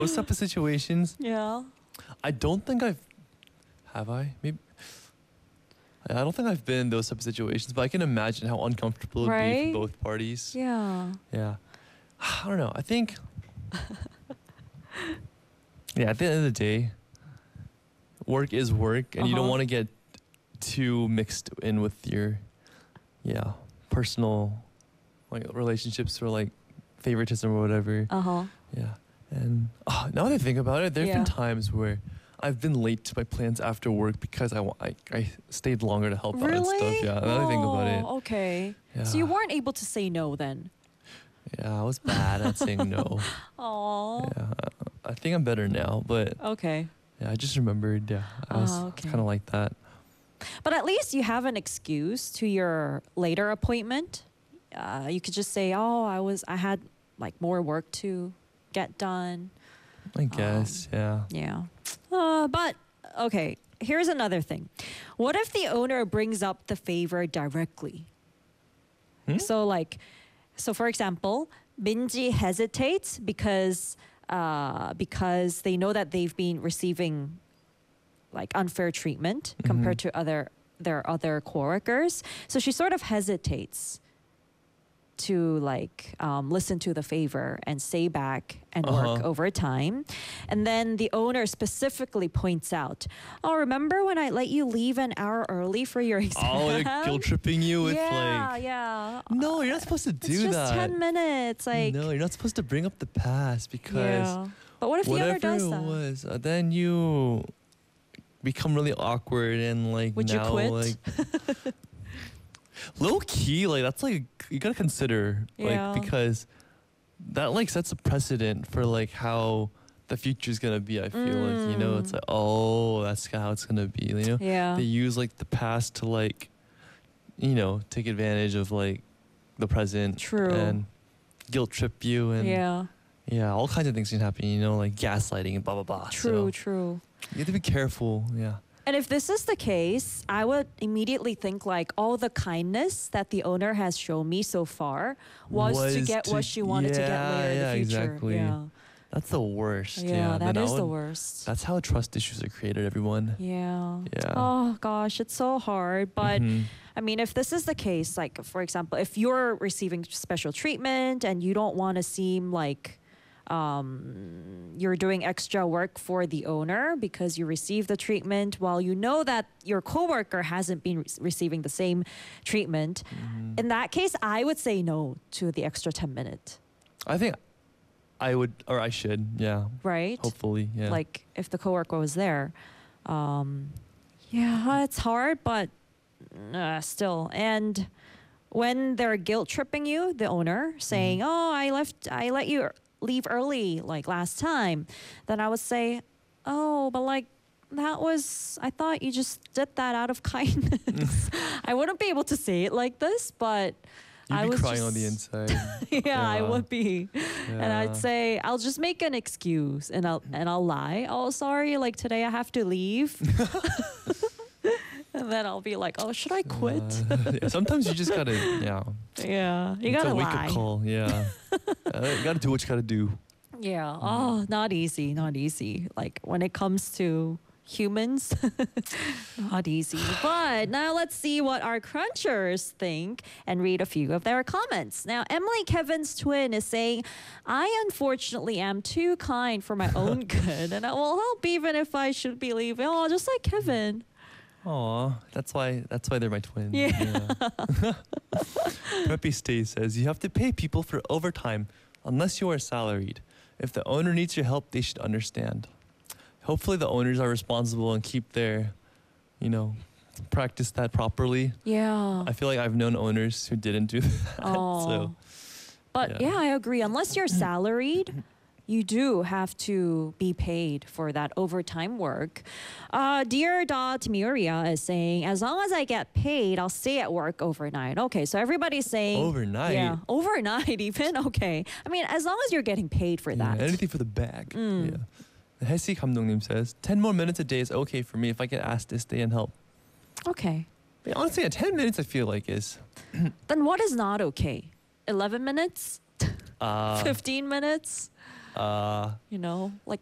Those type of situations, Yeah. I don't think have I? Maybe I don't think I've been in those type of situations, but I can imagine how uncomfortable it'd be Right? for both parties. Yeah. Yeah. I don't know. I think yeah, at the end of the day, work is work and you don't Uh-huh. want to get too mixed in with your personal like relationships or like favoritism or whatever. Uh-huh. Yeah. And now that I think about it, there have Yeah. been times where I've been late to my plans after work because I stayed longer to help out and Really? stuff. Yeah, now that I think about it. Oh, okay. Yeah. So you weren't able to say no then? Yeah, I was bad at saying no. Oh. Yeah, I think I'm better now, but Okay. yeah, I just remembered. Yeah, I was Okay. kind of like that. But at least you have an excuse to your later appointment. You could just say, "Oh, I had like more work to get done." I guess. Yeah. Yeah. But okay, here's another thing. What if the owner brings up the favor directly? Hmm? So for example, Minji hesitates because they know that they've been receiving like unfair treatment compared to their other coworkers. So she sort of hesitates to like listen to the favor and stay back and work overtime. And then the owner specifically points out, "Oh, remember when I let you leave an hour early for your exam?" Oh, like guilt tripping you with like. yeah. No, you're not supposed to do It's just that. 10 minutes. Like, no, you're not supposed to bring up the past because yeah. But what if the owner whatever does it that? was, then you become really awkward and like Would you now quit? like low key like that's like you gotta consider Yeah. like because that like sets a precedent for like how the future's gonna be. I feel like it's like that's how it's gonna be. Yeah. They use like the past to like take advantage of like the present. True. And guilt trip you and Yeah. all kinds of things can happen. Like gaslighting and blah blah blah. True, So true. you have to be careful. Yeah. And if this is the case, I would immediately think like all the kindness that the owner has shown me so far was to get what she wanted to get later in the future. Exactly. Yeah. That's the worst. Yeah, that Then is the worst. That's how trust issues are created, everyone. Yeah. Yeah. Oh gosh, it's so hard. But Mhm. I mean, if this is the case, like for example, if you're receiving special treatment and you don't want to seem like you're doing extra work for the owner because you received the treatment while you know that your coworker hasn't been receiving the same treatment, in that case, I would say no to the extra 10 minutes, I think I would, or I should, yeah. right? Hopefully, yeah. Like if the coworker was there. Yeah, it's hard, but still. And when they're guilt tripping you, the owner saying, "Oh, I let you leave early like last time," then I would say, "Oh, but like I thought you just did that out of kindness." I wouldn't be able to say it like this, but You'd I be was crying on the just- inside. yeah, I Yeah. would be. And I'd Yeah. say I'll just make an excuse and I'll lie. "Oh, sorry, like today I have to leave." And then I'll be like, "Oh, should I quit?" Yeah, sometimes you just gotta, Yeah, you it's gotta a wake lie. up call. Yeah. You gotta do what you gotta do. Yeah. Oh, not easy. Not easy. Like when it comes to humans, not easy. But now let's see what our crunchers think and read a few of their comments. Now, Emily Kevin's twin is saying, "I unfortunately am too kind for my own good, and I will help even if I should be leaving." Oh, just like Kevin. Aw, that's why they're my twins. Yeah. Preppy Stay says you have to pay people for overtime unless you are salaried. If the owner needs your help, they should understand. Hopefully the owners are responsible and keep their, practice that properly. Yeah. I feel like I've known owners who didn't do that. Oh. So But yeah. yeah, I agree. Unless you're salaried, you do have to be paid for that overtime work. Dear Dot Muria is saying, "As long as I get paid, I'll stay at work overnight." Okay, so everybody's saying overnight. Yeah, overnight even. Okay, I mean, as long as you're getting paid for Yeah, that. anything for the bag. Mm. Yeah. Hesi 감독님 says 10 more minutes a day is okay for me if I get asked to stay and help. Okay, But honestly, 10 minutes I feel like is then what is not okay? 11 minutes? uh 15 minutes? Uh, You know, like